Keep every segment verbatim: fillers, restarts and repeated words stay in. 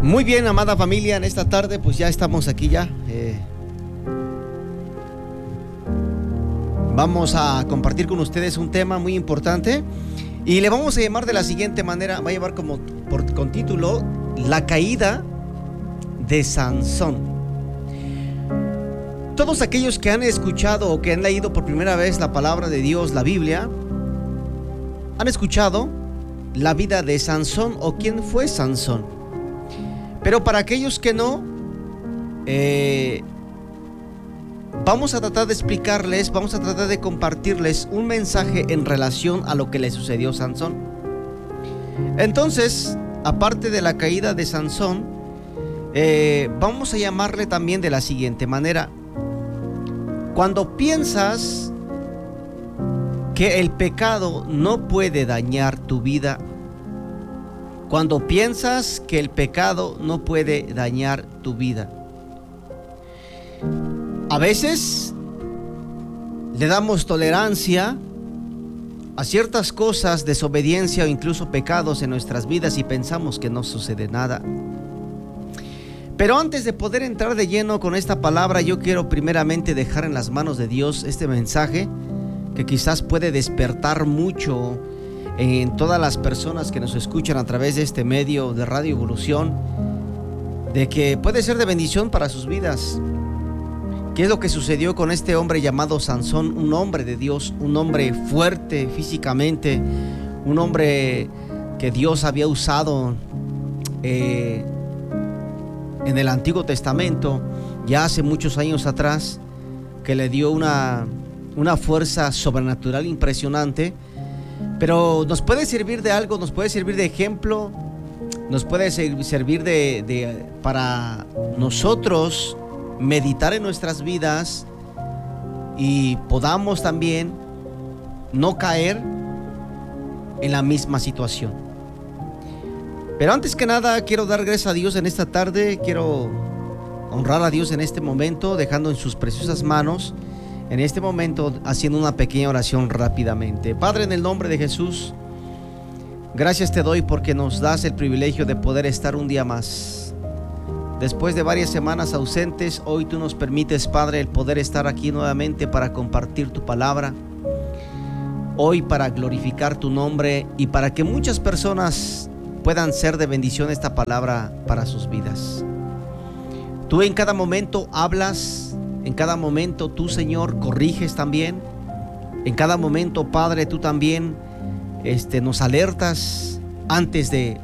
Muy bien, amada familia, en esta tarde pues ya estamos aquí ya. Eh, vamos a compartir con ustedes un tema muy importante y le vamos a llamar de la siguiente manera. Va a llevar como por, con título La caída de Sansón. Todos aquellos que han escuchado o que han leído por primera vez la palabra de Dios, la Biblia, han escuchado la vida de Sansón o quién fue Sansón. Pero para aquellos que no, eh, vamos a tratar de explicarles, vamos a tratar de compartirles un mensaje en relación a lo que le sucedió a Sansón. Entonces, aparte de la caída de Sansón, eh, vamos a llamarle también de la siguiente manera. Cuando piensas que el pecado no puede dañar tu vida, cuando piensas que el pecado no puede dañar tu vida, a veces le damos tolerancia a ciertas cosas, desobediencia o incluso pecados en nuestras vidas y pensamos que no sucede nada. Pero antes de poder entrar de lleno con esta palabra, yo quiero primeramente dejar en las manos de Dios este mensaje que quizás puede despertar mucho en todas las personas que nos escuchan a través de este medio de Radio Evolución, de que puede ser de bendición para sus vidas. ¿Qué es lo que sucedió con este hombre llamado Sansón? Un hombre de Dios, un hombre fuerte físicamente, un hombre que Dios había usado eh, en el Antiguo Testamento, ya hace muchos años atrás, que le dio una, una fuerza sobrenatural impresionante. Pero nos puede servir de algo, nos puede servir de ejemplo, nos puede servir de, de para nosotros meditar en nuestras vidas y podamos también no caer en la misma situación. Pero antes que nada quiero dar gracias a Dios en esta tarde, quiero honrar a Dios en este momento, dejando en sus preciosas manos en este momento, haciendo una pequeña oración rápidamente. Padre, en el nombre de Jesús, gracias te doy porque nos das el privilegio de poder estar un día más. Después de varias semanas ausentes, hoy tú nos permites, Padre, el poder estar aquí nuevamente para compartir tu palabra. Hoy para glorificar tu nombre y para que muchas personas puedan ser de bendición esta palabra para sus vidas. Tú en cada momento hablas. En cada momento tú, Señor, corriges también. En cada momento, Padre, tú también este, nos alertas antes de,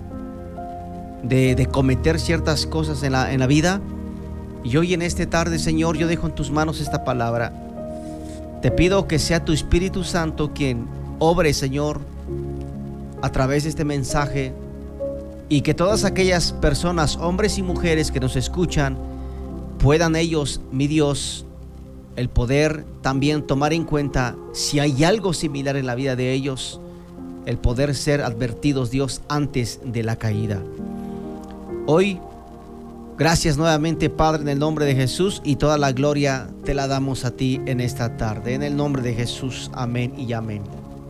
de, de cometer ciertas cosas en la, en la vida. Y hoy en esta tarde, Señor, yo dejo en tus manos esta palabra. Te pido que sea tu Espíritu Santo quien obre, Señor, a través de este mensaje. Y que todas aquellas personas, hombres y mujeres que nos escuchan, puedan ellos, mi Dios, el poder también tomar en cuenta si hay algo similar en la vida de ellos, el poder ser advertidos, Dios, antes de la caída. Hoy, gracias nuevamente, Padre, en el nombre de Jesús, y toda la gloria te la damos a ti en esta tarde, en el nombre de Jesús, amén y amén.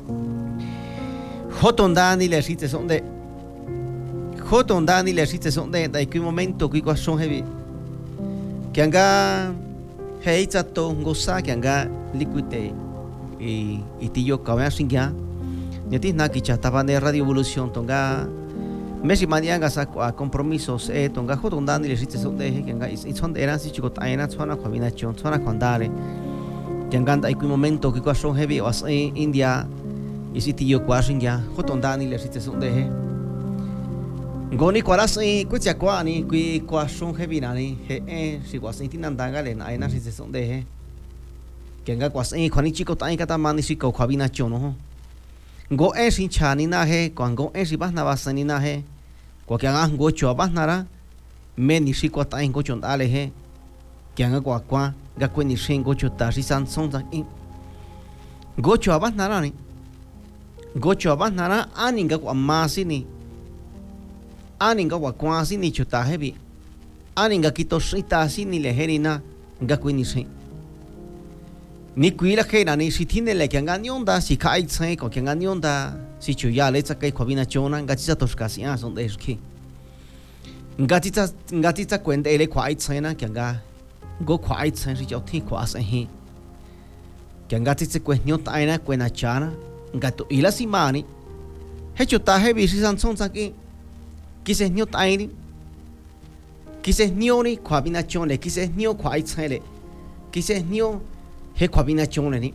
Jotondani le existe son de Jotondani le existe son de de qué momento que son heavy que anga heita to ngosa que anga liquite y y tío cabea sin ya ya tienes que estaba de Radio Evolución tonga Messi mañana a compromisos eh tonga joton dan y existe son de que anga y son eran si chico taina zona combinación zona condare que anga hay un momento que son heavy was India y si tío quasin ya joton dan y existe son de Goni kwaras eh kucha kwani kui kwashon hebinani he eh si kwasin tinandanga le na ena si se son de he kenga kwasin kwani chico tai kata mani si ko kwabina chono go eh sin chani na he kwango eh si basna basani na he kwa kyanga go cho basnara meni si kwa tai go chon dale he kyanga kwa kwa ga kweni shin go cho ta si san son ta in go cho basnara ni go cho basnara aninga kwa masini aninga wa kwasi ni chuta hebi aninga kito sita sini leherina nga kwini se ni kuila kena ni si tiene le kyanga nyonda si kai tse ko kyanga nyonda si chuya le tsa kai khobina chona nga chisa toshkasi a son de ski Gatita gatita cuenta ele quite sena que anga go quite sen si jauti quas hi. Que anga titse cuenio taina cuena chana gato ila simani. Hecho taje bisi Sansón aquí. Quise nio taini. Quise nioni combinación le quise nio quite sele. Quise nio he combinación ni.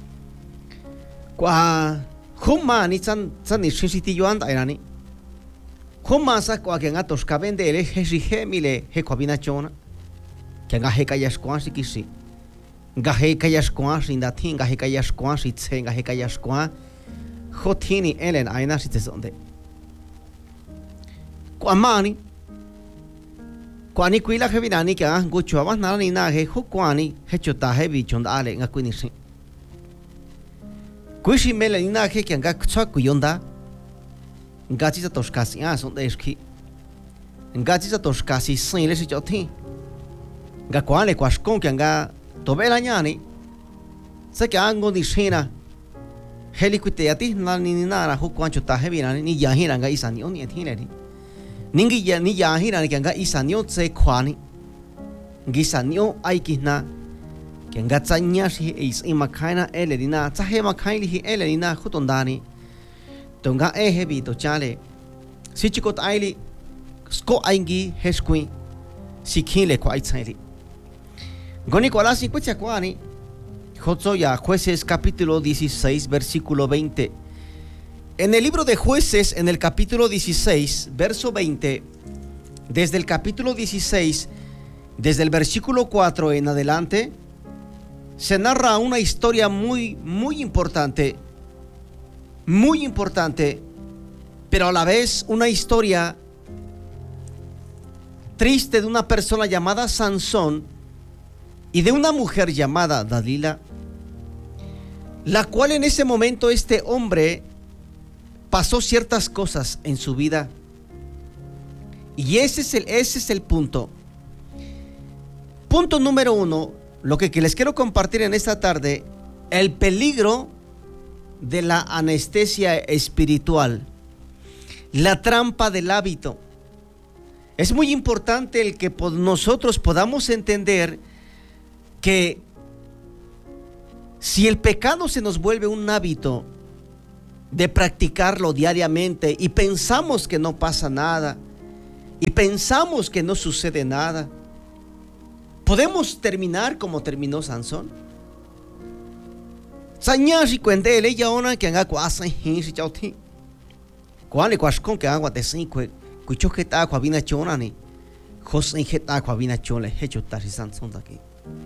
Qua Huma ni san san ni shisiti yuan da ni. Huma sa kwa que ngatos kabende ele he he mile he combinación. Que nga he kayas kwa si kisi. Nga he kayas kwa si da tinga he kayas kwa si tsenga he kayas kwa. Hotini elen aina si tesonde. Kwa mani. Kwa ni kuila he binani que ah gucho amas nada ni na he hukwani he chota he bichonda ale nga kuini si. Kuishi mele ni na he que anga tswa kuyonda. Ngati sa toskasi ah son deski. Ngati sa toskasi sin le si joti. Nga kwale kwashkon que anga tobela nyani. Sa que ango di shina. Heli kuiteati na ni na ra hukwan chota he binani ni yahira nga isani oni ethineri. Ningi ya ni yahira ni que anga isanio tse kwani. Gisanio aikina. Que anga tsanya shi is imakaina elerina tsahe makaili hi elerina khutondani tonga ehebi to chale sichikot aili sko aingi heskui sikhile kwai tsaili goni kolasi kucha kwani Josué Jueces capítulo dieciséis versículo veinte. En el libro de Jueces, en el capítulo dieciséis verso veinte, desde el capítulo dieciséis, desde el versículo cuatro en adelante, se narra una historia muy, muy importante, muy importante, pero a la vez una historia triste de una persona llamada Sansón y de una mujer llamada Dalila, la cual en ese momento este hombre pasó ciertas cosas en su vida. Y ese es el, ese es el punto. Punto número uno. Lo que, que les quiero compartir en esta tarde, el peligro de la anestesia espiritual, la trampa del hábito. Es muy importante el que nosotros podamos entender que si el pecado se nos vuelve un hábito de practicarlo diariamente y pensamos que no pasa nada y pensamos que no sucede nada, ¿podemos terminar como terminó Sansón? Sañashi cuente le yaona que anga kwasa hin si chauti. Kwale kwashkon que agua de cinco kucho que ta kwa bina chona ni. Josen que ta kwa bina chole hecho tasi Sansón aquí.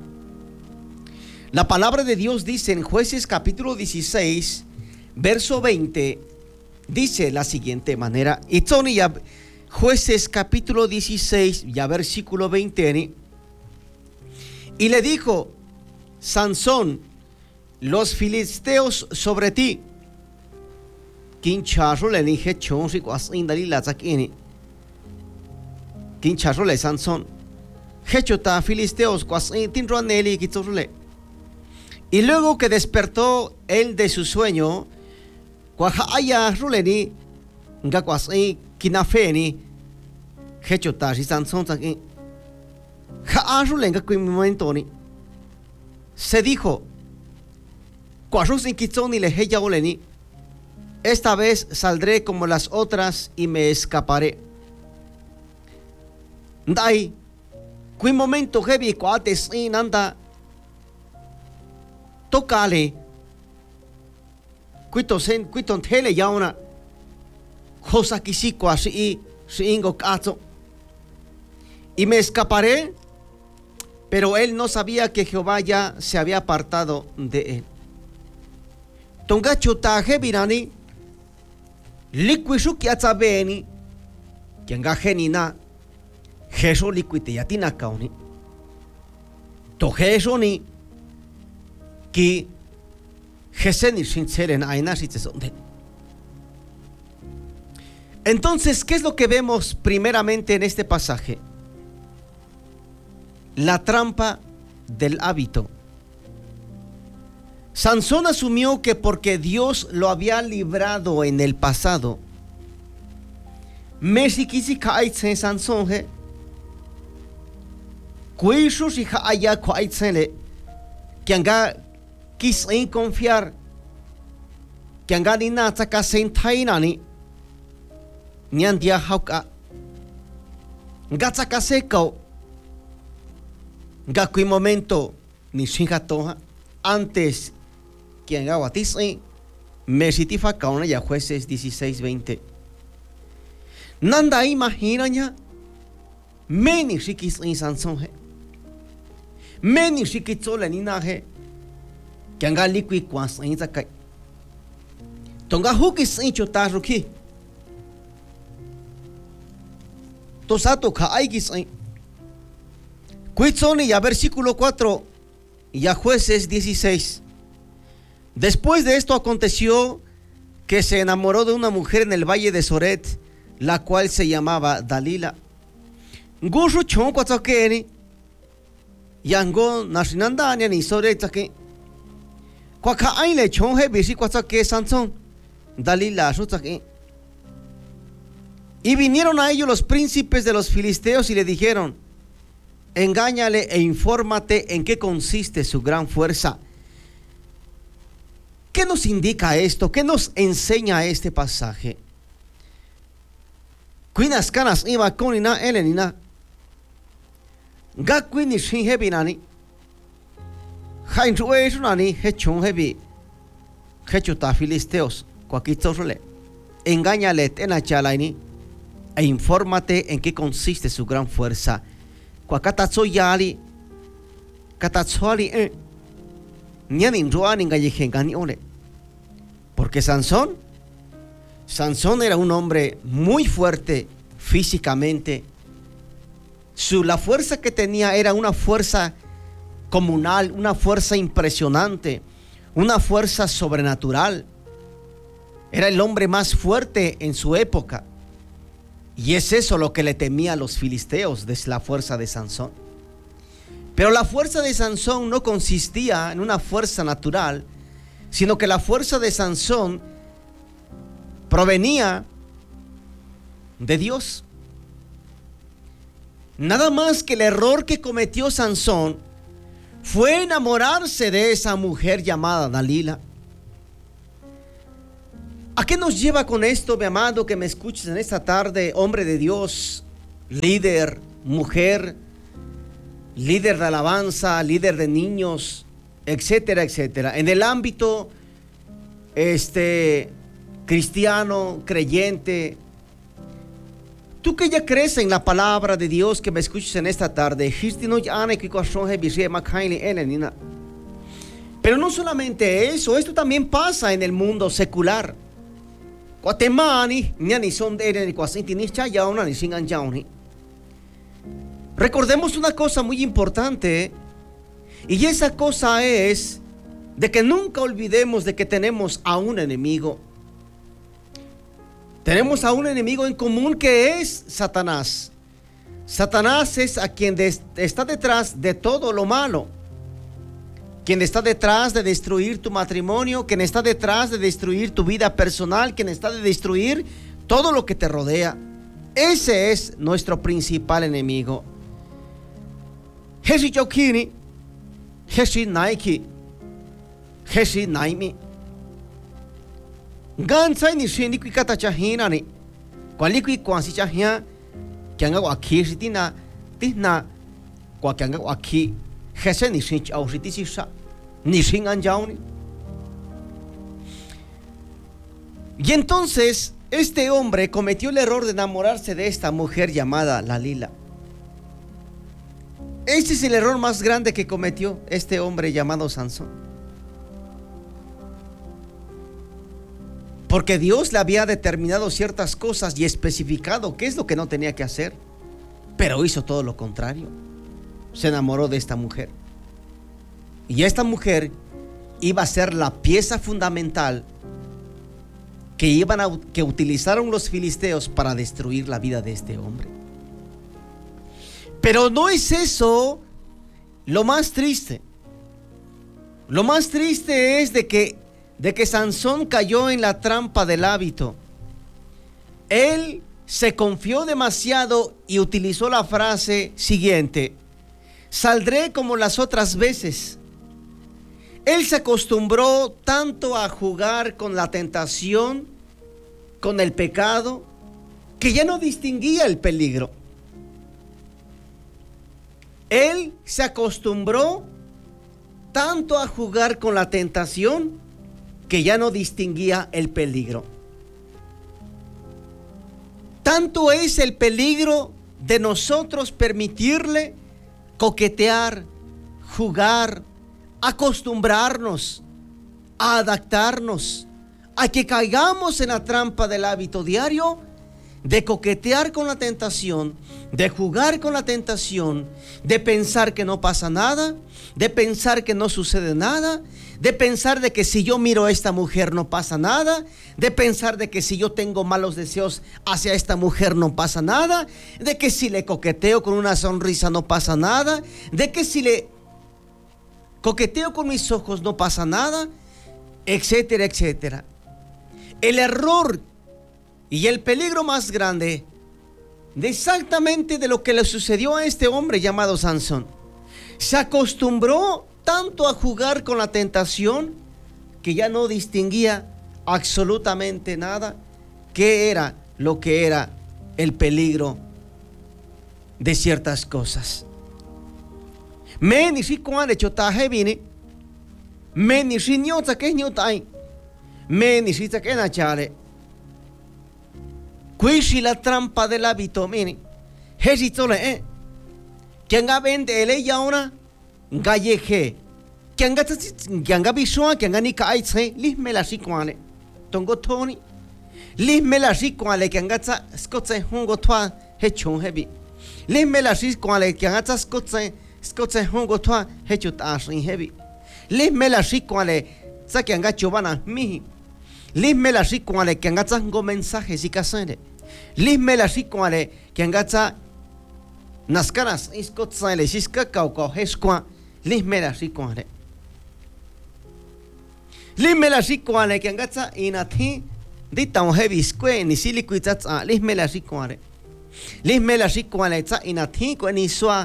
La palabra de Dios dice en Jueces capítulo dieciséis verso veinte, dice la siguiente manera. Y Tony ya Jueces capítulo dieciséis ya versículo veinte ni. Y le dijo: Sansón, los filisteos sobre ti. Quinchazo le dije chonsi cuasin dalila zakini. Quinchazo le Sansón. Hechota filisteos cuasin tinroneli quitosle. Y luego que despertó él de su sueño, cuajaya ruleni, nga cuasin kinafeni. Hechota si Sansón zakini. Se dijo: esta vez saldré como las otras y me escaparé. Dai, qui momento heavy coates in anda tocale. Quito sen quiton tele yauna. Cosa que si quasi si ingo cazo. Y me escaparé. Pero él no sabía que Jehová ya se había apartado de él. Tongacho taje birani, liquishu kiatzabeni, kianga genina, jeso liquite yatina kauni. To jeso ni, ki jeseni sinceren aina si te sonde. Entonces, ¿qué es lo que vemos primeramente en este pasaje? La trampa del hábito. Sansón asumió que porque Dios lo había librado en el pasado, Messi kisi kaitsen Sansón he. Kuishu si haya kaitsen le. Que anga kisen confiar. Que anga ni nata ka sentainani. Nian dia hauka. Gatsa ka sekao. Gakui momento ni singatoha. Antes que anga watisen. Messi tifa kauna ya Jueces dieciséis veinte. Nanda imaginaña. Meni shikis in Sansón he. Meni shikitsola nina he. Que anga liqui kwas in zakai. Tonga hukis in chotaruki. Tosato ka aigis in. Kuitsoni ya versículo cuatro. Ya Jueces dieciséis. Después de esto aconteció que se enamoró de una mujer en el valle de Soret, la cual se llamaba Dalila. Gushu chon kwatsakeni. Yango nashinandanya ni Soret take. Kwaka aile chon he bisi kwatsake Sansón. Dalila shutake. Y vinieron a ellos los príncipes de los filisteos y le dijeron: engáñale e infórmate en qué consiste su gran fuerza. ¿Qué nos indica esto? ¿Qué nos enseña este pasaje? Quinas canas iba conina elenina. Gakwini shin hebi nani. Hain ruesh nani hechon hebi. Hechuta filisteos. Cuaquitosole. Engáñale tena chalaini. E infórmate en qué consiste su gran fuerza. Cuacatatsoyali. Catatsuali eh. Porque Sansón, Sansón era un hombre muy fuerte físicamente. Su, la fuerza que tenía era una fuerza comunal, una fuerza impresionante, una fuerza sobrenatural. Era el hombre más fuerte en su época. Y es eso lo que le temía a los filisteos, de la fuerza de Sansón. Pero la fuerza de Sansón no consistía en una fuerza natural, sino que la fuerza de Sansón provenía de Dios. Nada más que el error que cometió Sansón fue enamorarse de esa mujer llamada Dalila. ¿A qué nos lleva con esto, mi amado, que me escuches en esta tarde, hombre de Dios, líder, mujer, líder de alabanza, líder de niños, etcétera, etcétera? En el ámbito este, cristiano, creyente, tú que ya crees en la palabra de Dios, que me escuches en esta tarde, pero no solamente eso, esto también pasa en el mundo secular. Recordemos una cosa muy importante, y esa cosa es de que nunca olvidemos de que tenemos a un enemigo. Tenemos a un enemigo en común, que es Satanás. Satanás es a quien de, está detrás de todo lo malo, quien está detrás de destruir tu matrimonio, quien está detrás de destruir tu vida personal, quien está de destruir todo lo que te rodea. Ese es nuestro principal enemigo. Heshi Chokini, Heshi Nike, Heshi Naimi. Gansai ni shindikui kata chahina ni. Kwalikui kwansi chahia, kyanga waki shitina, tina, kwa kyanga waki, Hese ni shinch au shitisisha, ni shin anjauni. Y entonces, este hombre cometió el error de enamorarse de esta mujer llamada Dalila. Este es el error más grande que cometió este hombre llamado Sansón. Porque Dios le había determinado ciertas cosas y especificado qué es lo que no tenía que hacer, pero hizo todo lo contrario. Se enamoró de esta mujer. Y esta mujer iba a ser la pieza fundamental que iban a, que utilizaron los filisteos para destruir la vida de este hombre. Pero no es eso lo más triste. Lo más triste es de que, de que Sansón cayó en la trampa del hábito. Él se confió demasiado y utilizó la frase siguiente: saldré como las otras veces. Él se acostumbró tanto a jugar con la tentación, con el pecado, que ya no distinguía el peligro. Él se acostumbró tanto a jugar con la tentación que ya no distinguía el peligro. Tanto es el peligro de nosotros permitirle coquetear, jugar, acostumbrarnos, a adaptarnos, a que caigamos en la trampa del hábito diario de coquetear con la tentación, de jugar con la tentación, de pensar que no pasa nada, de pensar que no sucede nada, de pensar de que si yo miro a esta mujer no pasa nada, de pensar de que si yo tengo malos deseos hacia esta mujer no pasa nada, de que si le coqueteo con una sonrisa no pasa nada, de que si le coqueteo con mis ojos no pasa nada, etcétera, etcétera. El error y el peligro más grande de exactamente de lo que le sucedió a este hombre llamado Sansón. Se acostumbró tanto a jugar con la tentación que ya no distinguía absolutamente nada qué era lo que era el peligro de ciertas cosas. Me ni si cuando chota hebini, me ni si nyota que nyotai, me ni si ta que na chale. Qui la trampa del hábito, mire, Jesitole, eh, que anga vende ele ya una galleje, que anga que anga bisua, que anga ni kaitse, lisme la sikuane, tongo toni, lisme la sikuane, que anga ta skotse hongo toa hechon hebi, lisme la sikuane, que anga ta skotse skotse hongo toa hechot ashin hebi, lisme la sikuane, sa que anga chobana mihi, lisme la sikuane, que anga ta go mensajes y casere. Lisme la sikuane que angatza naskaras iskotsale siska kauko heskwa lisme la sikuane. Lisme la sikuane que angatza inathi dita un heavy square ni silikuitatsa lisme la sikuane. Lisme la sikuane tsa inathi ko ni swa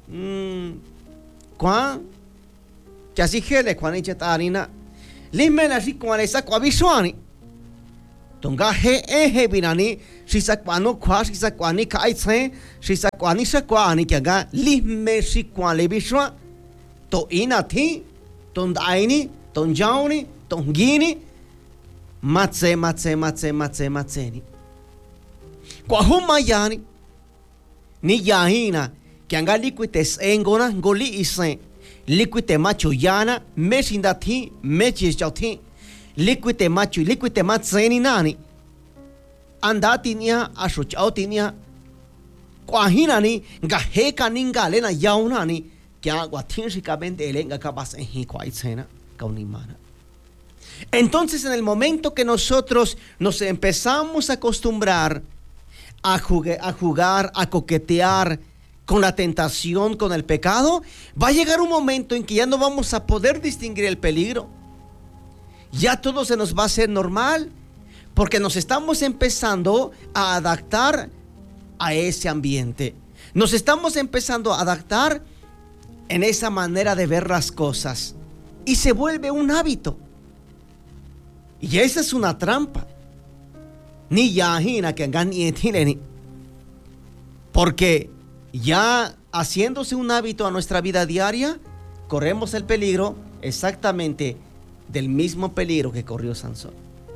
kwa kasi hele kwani chatarina. Lisme la sikuane sa kwa biswani. Tonga he ehe binani shisakwano kwa shisakwani kaitse shisakwani sakwani kyaga lihme shikwale bishwa to inathi tondaini tonjauni tongini matse matse matse matse matseni kwa huma yani ni yahina kyanga liquites engona ngoli ise liquite macho yana meshindathi mechishauthi liquite macho liquite matseni nani andati nia ashuchauti nia kwahinani ngaheka ningalena yaunani kya guatinshikamente elenga capaz en kwaitsena kaunimana. Entonces, en el momento que nosotros nos empezamos a acostumbrar a jugar, a jugar, a coquetear con la tentación, con el pecado, va a llegar un momento en que ya no vamos a poder distinguir el peligro. Ya todo se nos va a hacer normal, porque nos estamos empezando a adaptar a ese ambiente. Nos estamos empezando a adaptar en esa manera de ver las cosas y se vuelve un hábito. Y esa es una trampa. Ni yahina que ni porque ya haciéndose un hábito a nuestra vida diaria, corremos el peligro exactamente del mismo peligro que corrió Sansón.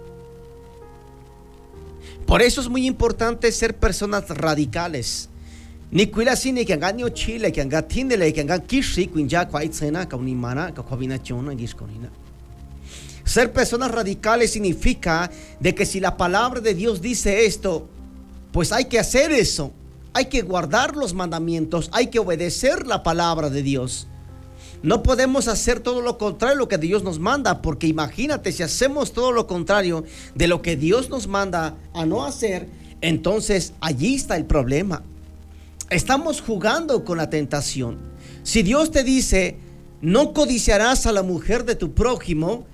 Por eso es muy importante ser personas radicales. Ni cuila sini que engaño Chile, que engaño Tindele, que engaño Kishi, que ya cuaitzena, que unimana, que combinación, gisconina. Ser personas radicales significa de que si la palabra de Dios dice esto, pues hay que hacer eso. Hay que guardar los mandamientos, hay que obedecer la palabra de Dios. No podemos hacer todo lo contrario de lo que Dios nos manda, porque imagínate, si hacemos todo lo contrario de lo que Dios nos manda a no hacer, entonces allí está el problema. Estamos jugando con la tentación. Si Dios te dice, no codiciarás a la mujer de tu prójimo,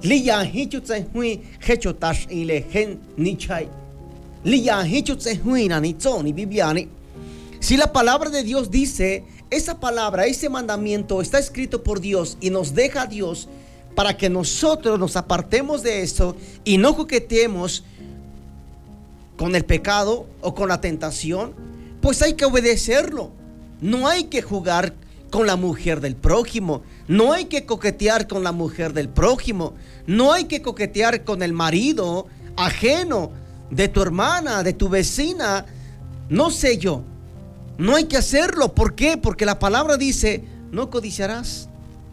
Liya hichutse hui hechotash ile gen nichai. Liya hichutse hui na ni zoni bibiani. Si la palabra de Dios dice, esa palabra, ese mandamiento está escrito por Dios y nos deja a Dios para que nosotros nos apartemos de esto y no coqueteemos con el pecado o con la tentación, pues hay que obedecerlo. No hay que jugar con la mujer del prójimo, no hay que coquetear con la mujer del prójimo, no hay que coquetear con el marido ajeno de tu hermana, de tu vecina, no sé yo. No hay que hacerlo. ¿Por qué? Porque la palabra dice, no codiciarás.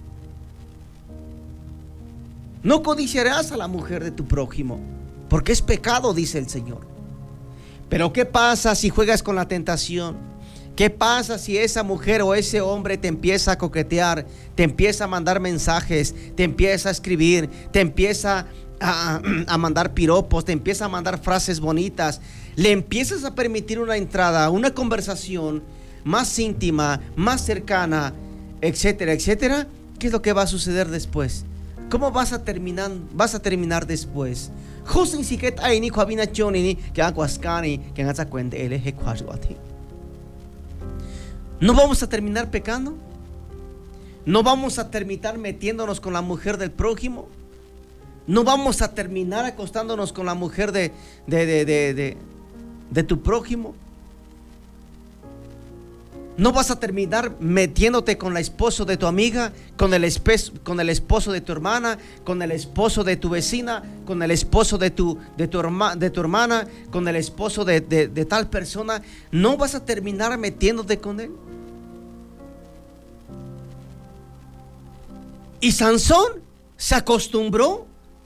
No codiciarás a la mujer de tu prójimo, porque es pecado, dice el Señor. Pero ¿qué pasa si juegas con la tentación? ¿Qué pasa si esa mujer o ese hombre te empieza a coquetear, te empieza a mandar mensajes, te empieza a escribir, te empieza a, a mandar piropos, te empieza a mandar frases bonitas? Le empiezas a permitir una entrada, una conversación más íntima, más cercana, etcétera, etcétera. ¿Qué es lo que va a suceder después? ¿Cómo vas a terminar, vas a terminar después? ¿No vamos a terminar pecando? ¿No vamos a terminar metiéndonos con la mujer del prójimo? ¿No vamos a terminar acostándonos con la mujer de, de, de, de, de, de tu prójimo? ¿No vas a terminar metiéndote con el esposo de tu amiga, con el, esposo, con el esposo de tu hermana, con el esposo de tu vecina, con el esposo de tu, de tu, herma, de tu hermana, con el esposo de, de, de tal persona? ¿No vas a terminar metiéndote con él? Y Sansón se acostumbró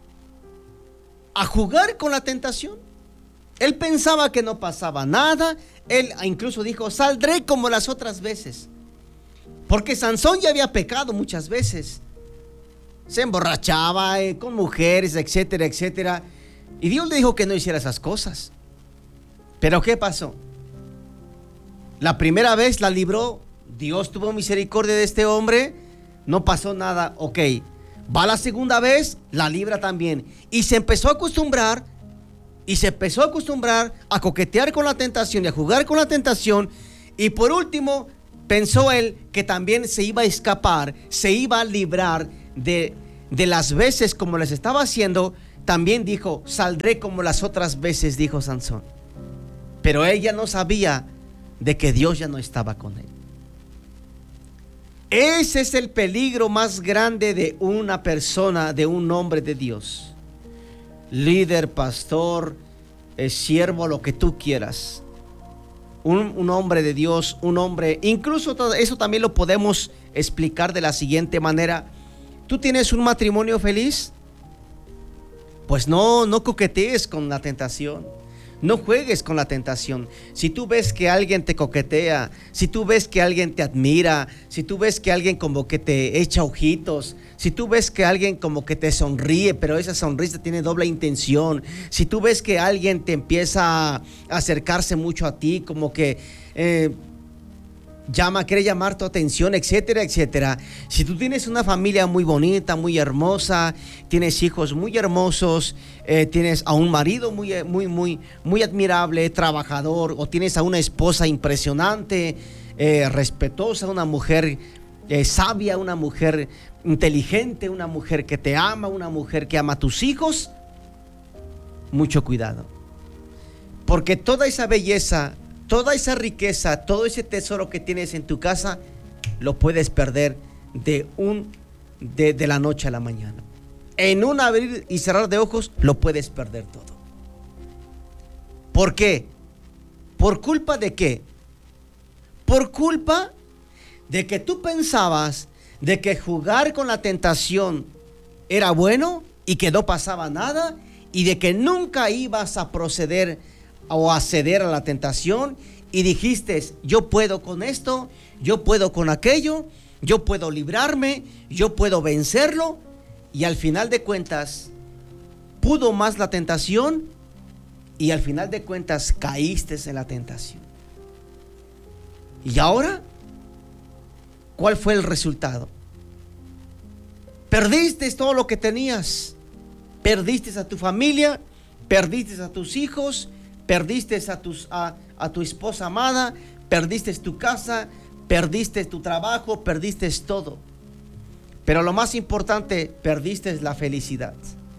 a jugar con la tentación. Él pensaba que no pasaba nada. Él incluso dijo, saldré como las otras veces. Porque Sansón ya había pecado muchas veces. Se emborrachaba eh, con mujeres, etcétera, etcétera. Y Dios le dijo que no hiciera esas cosas. Pero ¿qué pasó? La primera vez la libró. Dios tuvo misericordia de este hombre. No pasó nada. Ok. Va la segunda vez, la libra también. Y se empezó a acostumbrar. Y se empezó a acostumbrar a coquetear con la tentación y a jugar con la tentación. Y por último, pensó él que también se iba a escapar, se iba a librar de, de las veces como les estaba haciendo. También dijo, saldré como las otras veces, dijo Sansón. Pero ella no sabía de que Dios ya no estaba con él. Ese es el peligro más grande de una persona, de un hombre de Dios. Líder, pastor, eh, siervo, lo que tú quieras. Un, un hombre de Dios, un hombre, incluso todo eso también lo podemos explicar de la siguiente manera. ¿Tú tienes un matrimonio feliz? Pues no, no coquetees con la tentación. No juegues con la tentación. Si tú ves que alguien te coquetea, si tú ves que alguien te admira, si tú ves que alguien como que te echa ojitos, si tú ves que alguien como que te sonríe, pero esa sonrisa tiene doble intención, si tú ves que alguien te empieza a acercarse mucho a ti, como que eh, llama, quiere llamar tu atención, etcétera, etcétera. Si tú tienes una familia muy bonita, muy hermosa, tienes hijos muy hermosos, eh, tienes a un marido muy, muy, muy, muy admirable, trabajador, o tienes a una esposa impresionante, eh, respetuosa, una mujer eh, sabia, una mujer inteligente, una mujer que te ama, una mujer que ama a tus hijos, mucho cuidado, porque toda esa belleza, toda esa riqueza, todo ese tesoro que tienes en tu casa, lo puedes perder de, un, de, de la noche a la mañana. En un abrir y cerrar de ojos, lo puedes perder todo. ¿Por qué? ¿Por culpa de qué? Por culpa de que tú pensabas de que jugar con la tentación era bueno y que no pasaba nada, y de que nunca ibas a proceder o a ceder a la tentación, y dijiste, yo puedo con esto, yo puedo con aquello, yo puedo librarme, yo puedo vencerlo, y al final de cuentas pudo más la tentación, y al final de cuentas caíste en la tentación. Y ahora, ¿cuál fue el resultado? Perdiste todo lo que tenías, Perdiste a tu familia, perdiste a tus hijos, perdiste a, tus, a, a tu esposa amada, perdiste tu casa, perdiste tu trabajo, perdiste todo. Pero lo más importante, perdiste la felicidad.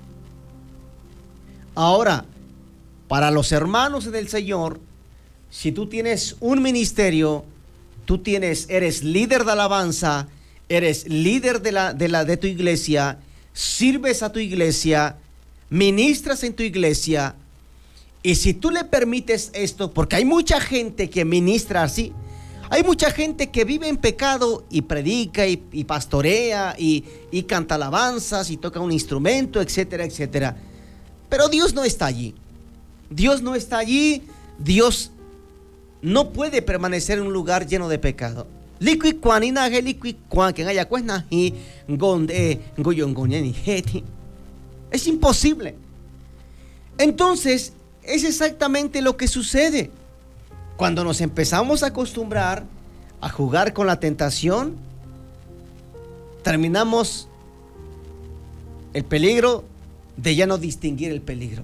Ahora, para los hermanos del Señor, si tú tienes un ministerio, tú tienes, eres líder de alabanza, eres líder de, la, de, la, de tu iglesia, sirves a tu iglesia, ministras en tu iglesia, y si tú le permites esto, porque hay mucha gente que ministra así, hay mucha gente que vive en pecado y predica y, y pastorea y, y canta alabanzas y toca un instrumento, etcétera, etcétera. Pero Dios no está allí. Dios no está allí. Dios no puede permanecer en un lugar lleno de pecado. Es imposible. Entonces, es exactamente lo que sucede. Cuando nos empezamos a acostumbrar a jugar con la tentación, terminamos el peligro de ya no distinguir el peligro.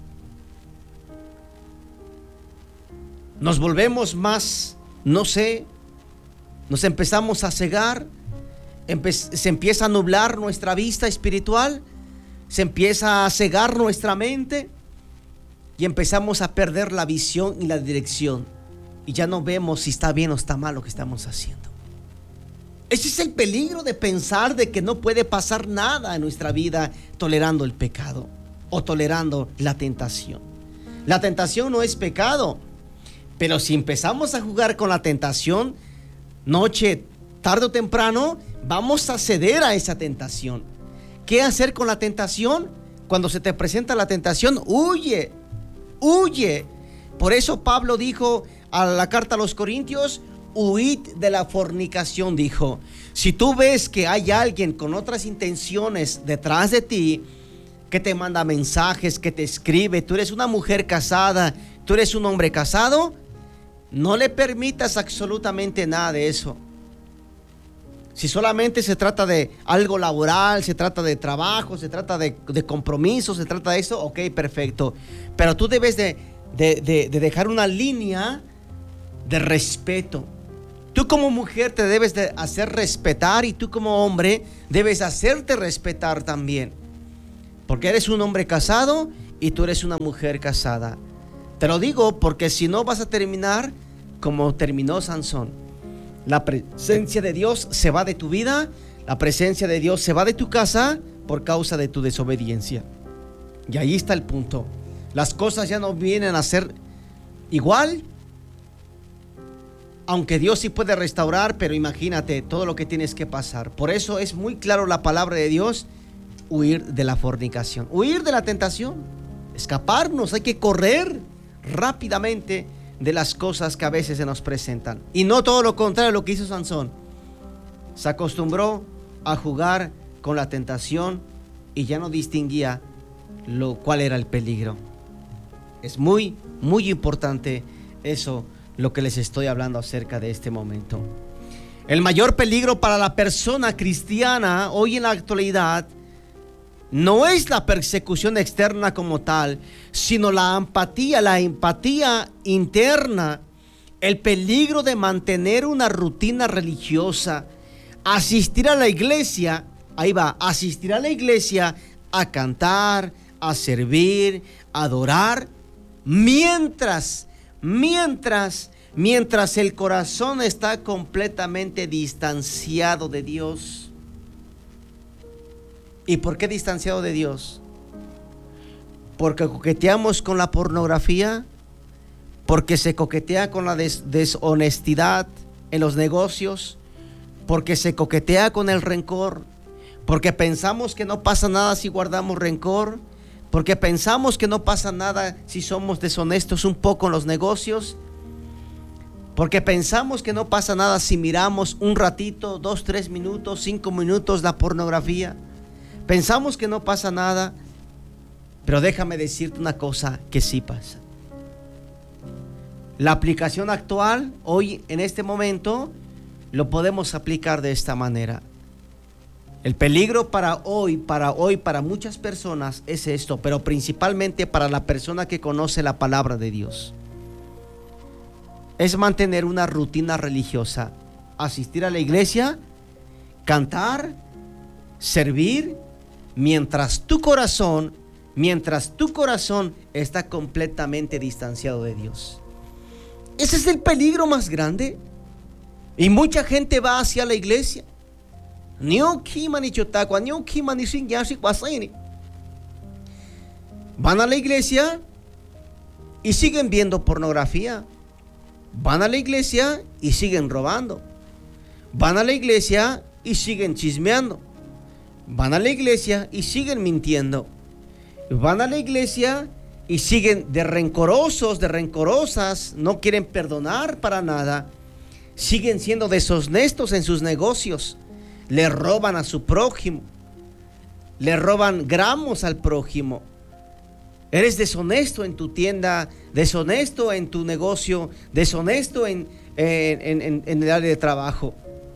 Nos volvemos más, no sé, nos empezamos a cegar, empe- se empieza a nublar nuestra vista espiritual, se empieza a cegar nuestra mente y empezamos a perder la visión y la dirección. Y ya no vemos si está bien o está mal lo que estamos haciendo. Ese es el peligro de pensar de que no puede pasar nada en nuestra vida tolerando el pecado o tolerando la tentación. La tentación no es pecado, pero si empezamos a jugar con la tentación, noche, tarde o temprano, vamos a ceder a esa tentación. ¿Qué hacer con la tentación? Cuando se te presenta la tentación, huye, huye. Por eso Pablo dijo a la carta a los Corintios, huid de la fornicación, dijo. Si tú ves que hay alguien con otras intenciones detrás de ti, que te manda mensajes, que te escribe, tú eres una mujer casada, tú eres un hombre casado, no le permitas absolutamente nada de eso. Si solamente se trata de algo laboral, se trata de trabajo, se trata de, de compromiso, se trata de eso, ok, perfecto. Pero tú debes de, de, de, de dejar una línea de respeto. Tú como mujer te debes de hacer respetar y tú como hombre debes hacerte respetar también. Porque eres un hombre casado y tú eres una mujer casada. Te lo digo porque si no vas a terminar como terminó Sansón. La presencia de Dios se va de tu vida, la presencia de Dios se va de tu casa por causa de tu desobediencia. Y ahí está el punto. Las cosas ya no vienen a ser igual, aunque Dios sí puede restaurar, pero imagínate todo lo que tienes que pasar. Por eso es muy claro la palabra de Dios: huir de la fornicación, huir de la tentación, escaparnos, hay que correr rápidamente de las cosas que a veces se nos presentan. Y no todo lo contrario lo que hizo Sansón. Se acostumbró a jugar con la tentación y ya no distinguía lo cuál era el peligro. Es muy, muy importante eso, lo que les estoy hablando acerca de este momento. El mayor peligro para la persona cristiana hoy en la actualidad no es la persecución externa como tal, sino la empatía, la empatía interna, el peligro de mantener una rutina religiosa, asistir a la iglesia, ahí va, asistir a la iglesia a cantar, a servir, a adorar, mientras, mientras, mientras el corazón está completamente distanciado de Dios. ¿Y por qué distanciado de Dios? Porque coqueteamos con la pornografía, porque se coquetea con la des- deshonestidad en los negocios, porque se coquetea con el rencor, porque pensamos que no pasa nada si guardamos rencor, porque pensamos que no pasa nada si somos deshonestos un poco en los negocios, porque pensamos que no pasa nada si miramos un ratito, dos, tres minutos, cinco minutos la pornografía. Pensamos que no pasa nada, pero déjame decirte una cosa que sí pasa. La aplicación actual, hoy en este momento, lo podemos aplicar de esta manera. El peligro para hoy, para hoy, para muchas personas es esto, pero principalmente para la persona que conoce la palabra de Dios. Es mantener una rutina religiosa, asistir a la iglesia, cantar, servir, mientras tu corazón, mientras tu corazón está completamente distanciado de Dios. Ese es el peligro más grande. Y mucha gente va hacia la iglesia. Van a la iglesia y siguen viendo pornografía. Van a la iglesia y siguen robando. Van a la iglesia y siguen chismeando. Van a la iglesia y siguen mintiendo. Van a la iglesia y siguen de rencorosos, de rencorosas, no quieren perdonar para nada. Siguen siendo deshonestos en sus negocios. Le roban a su prójimo. Le roban gramos al prójimo. Eres deshonesto en tu tienda, deshonesto en tu negocio, deshonesto en, en, en, en el área de trabajo.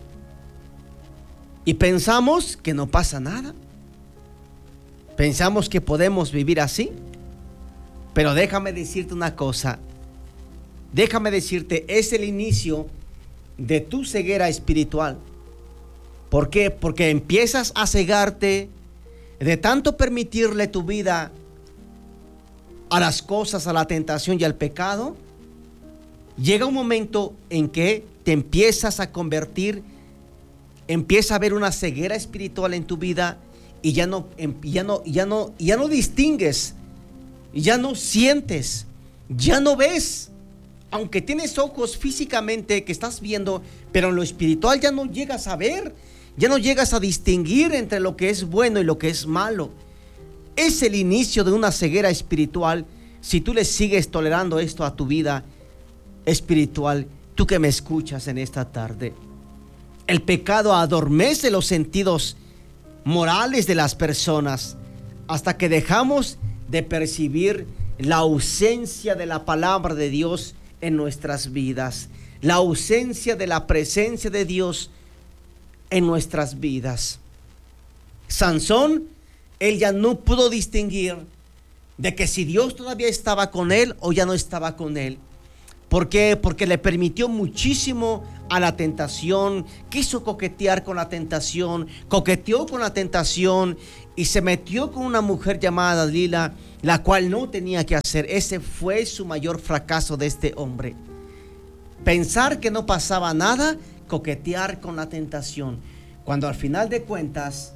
Y pensamos que no pasa nada. Pensamos que podemos vivir así. Pero déjame decirte una cosa. Déjame decirte, es el inicio de tu ceguera espiritual. ¿Por qué? Porque empiezas a cegarte de tanto permitirle tu vida a las cosas, a la tentación y al pecado. Llega un momento en que te empiezas a convertir, empieza a haber una ceguera espiritual en tu vida y ya no, ya no, ya no, ya no distingues, ya no sientes, ya no ves. Aunque tienes ojos físicamente que estás viendo, pero en lo espiritual ya no llegas a ver, ya no llegas a distinguir entre lo que es bueno y lo que es malo. Es el inicio de una ceguera espiritual. Si tú le sigues tolerando esto a tu vida espiritual, tú que me escuchas en esta tarde, el pecado adormece los sentidos morales de las personas hasta que dejamos de percibir la ausencia de la palabra de Dios en nuestras vidas, la ausencia de la presencia de Dios en nuestras vidas. Sansón, él ya no pudo distinguir de que si Dios todavía estaba con él o ya no estaba con él. ¿Por qué? Porque le permitió muchísimo a la tentación, quiso coquetear con la tentación, coqueteó con la tentación y se metió con una mujer llamada Dalila, la cual no tenía que hacer. Ese fue su mayor fracaso de este hombre. Pensar que no pasaba nada, coquetear con la tentación, cuando al final de cuentas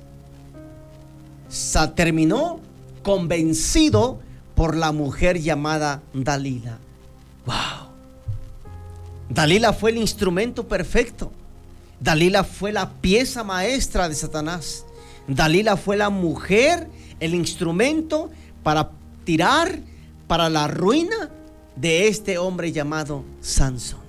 terminó convencido por la mujer llamada Dalila. ¡Wow! Dalila fue el instrumento perfecto. Dalila fue la pieza maestra de Satanás. Dalila fue la mujer, el instrumento para tirar para la ruina de este hombre llamado Sansón.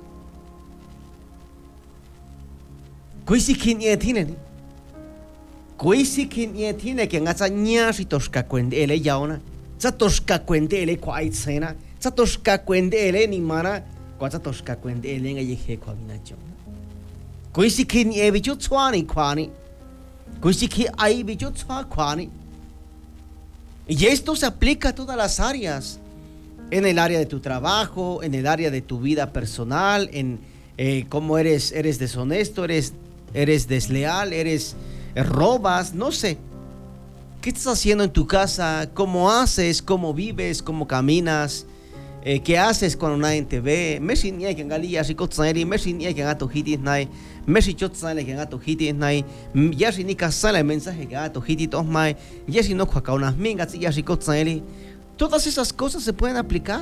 Kuisi kinie tiene. Kuisi kinie tiene que ngasa nyashi toshka kwende ele yaona. Sa toshka kwende ele kwa itsena. Sa toshka kwende ele ni mana. Kwa sa toshka kwende ele nga yekhe kwa minacho. Kuisi kinie bicho tswani kwani. Kuisi ki ai bicho tswa kwani. Y esto se aplica a todas las áreas. En el área de tu trabajo, en el área de tu vida personal, en eh, cómo eres, eres deshonesto, eres eres desleal, eres robas, no sé. ¿Qué estás haciendo en tu casa? ¿Cómo haces? ¿Cómo vives? ¿Cómo caminas? Eh, ¿Qué haces cuando nadie te ve? Messi ni hay que galia si cotzari, Messi ni hay que gato hitis nai, Messi chotzale que gato hitis nai, ya si ni casala el mensaje que gato hititos mai, ya si no cuaca unas mingas, ya si cotzari. Todas esas cosas se pueden aplicar.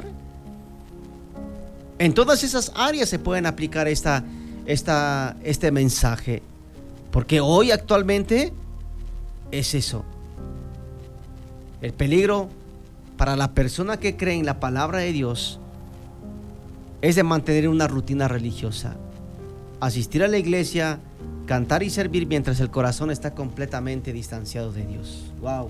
En todas esas áreas se pueden aplicar esta Esta, este mensaje, porque hoy actualmente es eso. El peligro para la persona que cree en la palabra de Dios es de mantener una rutina religiosa, asistir a la iglesia, cantar y servir mientras el corazón está completamente distanciado de Dios. Wow.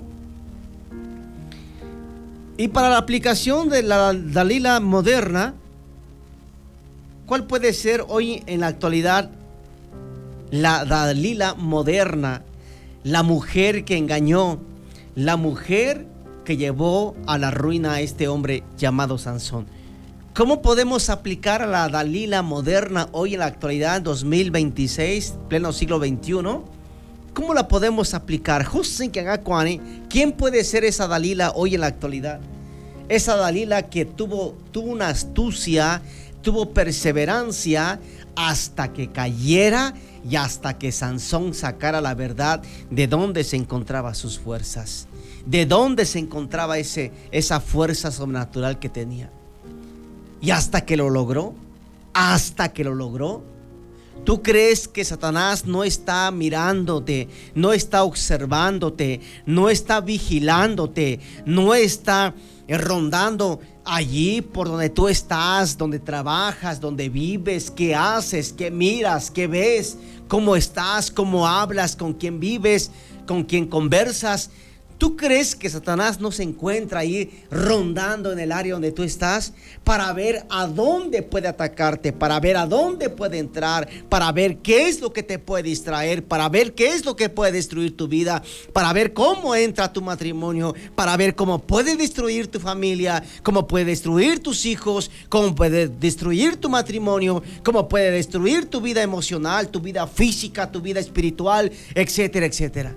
Y para la aplicación de la Dalila moderna, ¿cuál puede ser hoy en la actualidad la Dalila moderna? la mujer que engañó, la mujer que llevó a la ruina a este hombre llamado Sansón. ¿Cómo podemos aplicar a la Dalila moderna hoy en la actualidad, dos mil veintiséis, pleno siglo veintiuno? ¿Cómo la podemos aplicar? ¿Quién puede ser esa Dalila hoy en la actualidad? Esa Dalila que tuvo, tuvo una astucia, tuvo perseverancia hasta que cayera y hasta que Sansón sacara la verdad de dónde se encontraban sus fuerzas, de dónde se encontraba ese, esa fuerza sobrenatural que tenía. Y hasta que lo logró, hasta que lo logró. ¿Tú crees que Satanás no está mirándote, no está observándote, no está vigilándote, no está rondando allí por donde tú estás, donde trabajas, donde vives, qué haces, qué miras, qué ves, cómo estás, cómo hablas, con quién vives, con quién conversas? ¿Tú crees que Satanás no se encuentra ahí rondando en el área donde tú estás para ver a dónde puede atacarte, para ver a dónde puede entrar, para ver qué es lo que te puede distraer, para ver qué es lo que puede destruir tu vida, para ver cómo entra tu matrimonio, para ver cómo puede destruir tu familia, cómo puede destruir tus hijos, cómo puede destruir tu matrimonio, cómo puede destruir tu vida emocional, tu vida física, tu vida espiritual, etcétera, etcétera?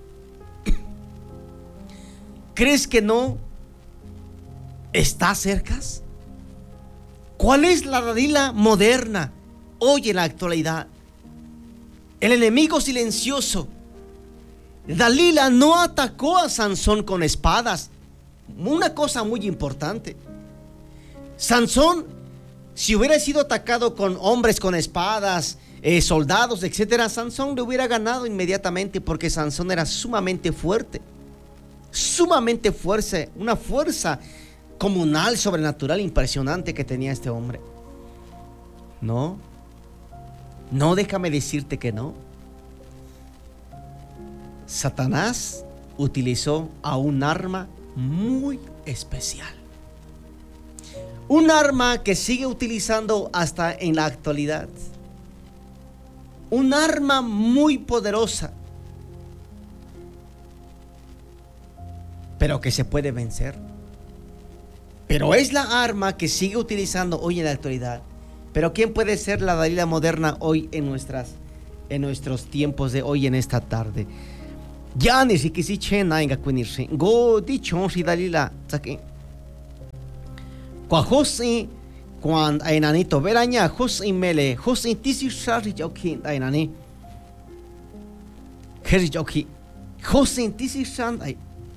¿Crees que no está cerca? ¿Cuál es la Dalila moderna hoy en la actualidad? El enemigo silencioso. Dalila no atacó a Sansón con espadas. Una cosa muy importante. Sansón, si hubiera sido atacado con hombres con espadas, eh, soldados, etcétera, Sansón le hubiera ganado inmediatamente, porque Sansón era sumamente fuerte. Sumamente fuerza, una fuerza comunal, sobrenatural, impresionante que tenía este hombre. No, no, déjame decirte que no. Satanás utilizó a un arma muy especial, un arma que sigue utilizando hasta en la actualidad, un arma muy poderosa, pero que se puede vencer. Pero es la arma que sigue utilizando hoy en la actualidad. Pero ¿quién puede ser la Dalila moderna hoy en nuestras, en nuestros tiempos de hoy, en esta tarde? Ya ni si quisi chena inga kunirse. Go di chonsi Dalila. Saki. Kwa hosi cuando ainanito veraña hosi mele hosi tisi shari joki ainani. Heri joki. Hosi tisi shandai.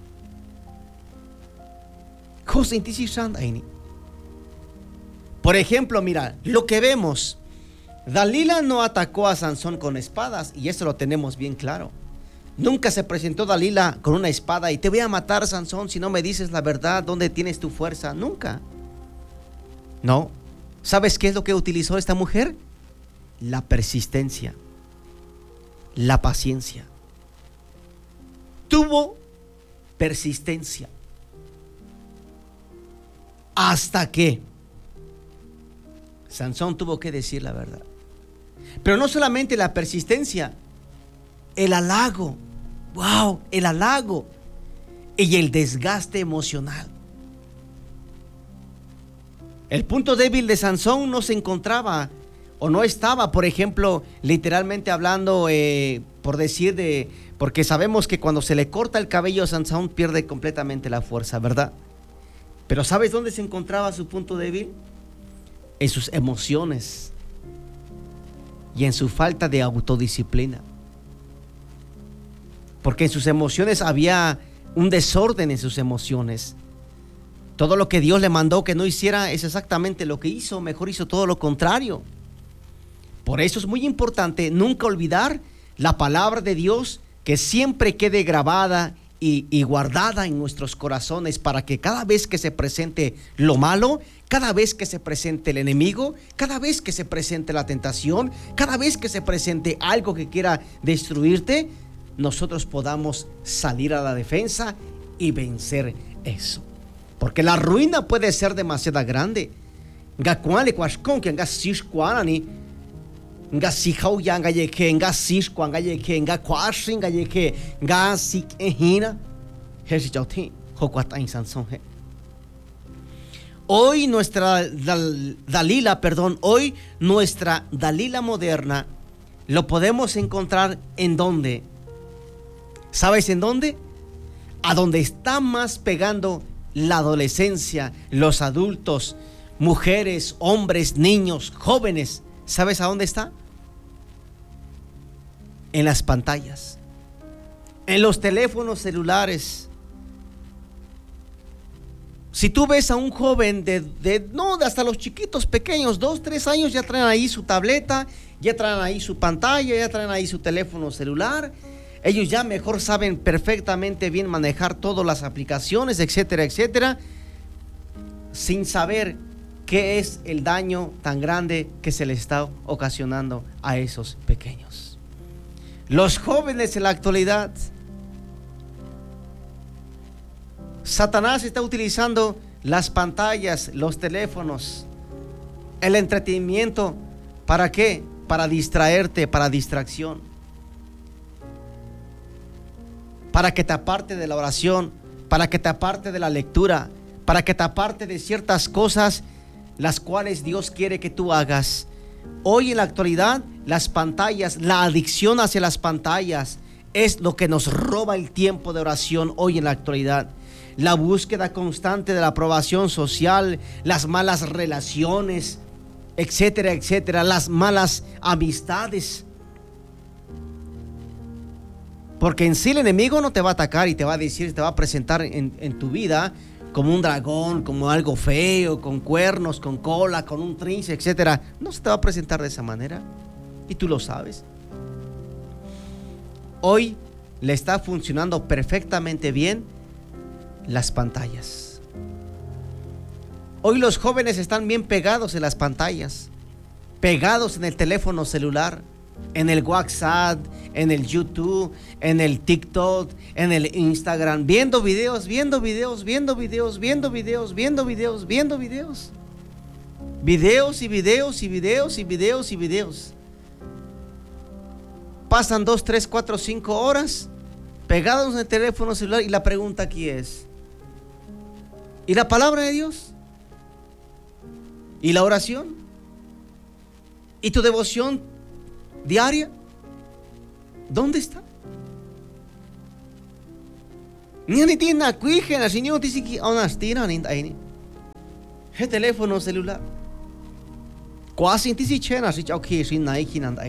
Por ejemplo, mira, lo que vemos, Dalila no atacó a Sansón con espadas, y eso lo tenemos bien claro. Nunca se presentó Dalila con una espada y te voy a matar, Sansón, si no me dices la verdad, ¿dónde tienes tu fuerza? Nunca. No. ¿Sabes qué es lo que utilizó esta mujer? La persistencia, la paciencia. Tuvo persistencia. Hasta que Sansón tuvo que decir la verdad. Pero no solamente la persistencia, el halago, wow, el halago y el desgaste emocional. El punto débil de Sansón no se encontraba o no estaba, por ejemplo, literalmente hablando, eh, por decir de, porque sabemos que cuando se le corta el cabello a Sansón pierde completamente la fuerza, ¿verdad? Pero ¿sabes dónde se encontraba su punto débil? En sus emociones y en su falta de autodisciplina. Porque en sus emociones había un desorden en sus emociones. Todo lo que Dios le mandó que no hiciera es exactamente lo que hizo. Mejor hizo todo lo contrario. Por eso es muy importante nunca olvidar la palabra de Dios, que siempre quede grabada Y, y guardada en nuestros corazones, para que cada vez que se presente lo malo, cada vez que se presente el enemigo, cada vez que se presente la tentación, cada vez que se presente algo que quiera destruirte, nosotros podamos salir a la defensa y vencer eso. Porque la ruina puede ser demasiado grande. nga sikau ya nga yeke nga sishkwa nga yeke nga kwashi nga yeke nga sik ehina he chauthi hokwat ain sanson he. Hoy nuestra Dal, Dalila, perdón, hoy nuestra Dalila moderna lo podemos encontrar en dónde. ¿Sabes en dónde? A donde está más pegando la adolescencia, los adultos, mujeres, hombres, niños, jóvenes. ¿Sabes a dónde está? En las pantallas, en los teléfonos celulares. Si tú ves a un joven de, de no, de hasta los chiquitos pequeños, dos, tres años, ya traen ahí su tableta, ya traen ahí su pantalla, ya traen ahí su teléfono celular. Ellos ya mejor saben perfectamente bien manejar todas las aplicaciones, etcétera, etcétera, sin saber qué es el daño tan grande que se le está ocasionando a esos pequeños. Los jóvenes en la actualidad, Satanás está utilizando las pantallas, los teléfonos, el entretenimiento. ¿Para qué? Para distraerte, para distracción. Para que te aparte de la oración, para que te aparte de la lectura, para que te aparte de ciertas cosas las cuales Dios quiere que tú hagas. Hoy en la actualidad, las pantallas, la adicción hacia las pantallas es lo que nos roba el tiempo de oración hoy en la actualidad. La búsqueda constante de la aprobación social, las malas relaciones, etcétera, etcétera, las malas amistades. Porque en sí el enemigo no te va a atacar y te va a decir, te va a presentar en, en tu vida como un dragón, como algo feo, con cuernos, con cola, con un trince, etcétera. No se te va a presentar de esa manera y tú lo sabes. Hoy le está funcionando perfectamente bien las pantallas. Hoy los jóvenes están bien pegados en las pantallas, pegados en el teléfono celular, en el WhatsApp, en el YouTube, en el TikTok, en el Instagram, viendo videos, viendo videos, viendo videos, viendo videos, viendo videos, viendo videos, videos y videos y videos y videos y videos. Pasan dos, tres, cuatro, cinco horas pegados en el teléfono celular y la pregunta aquí es: ¿y la palabra de Dios? ¿Y la oración? ¿Y tu devoción diaria? ¿Dónde está? Ni tiene na cuije na sinyo tisiki onas tira ni taini. El teléfono celular. Quasi tisi chena si chauki sin naiki nan